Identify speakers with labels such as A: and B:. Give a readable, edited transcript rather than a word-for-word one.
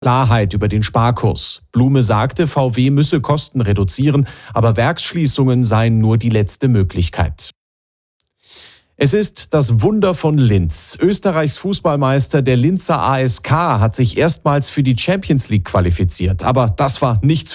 A: Klarheit über den Sparkurs. Blume sagte, VW müsse Kosten reduzieren, aber Werksschließungen seien nur die letzte Möglichkeit. Es ist das Wunder von Linz. Österreichs Fußballmeister, der Linzer ASK, hat sich erstmals für die Champions League qualifiziert. Aber das war nichts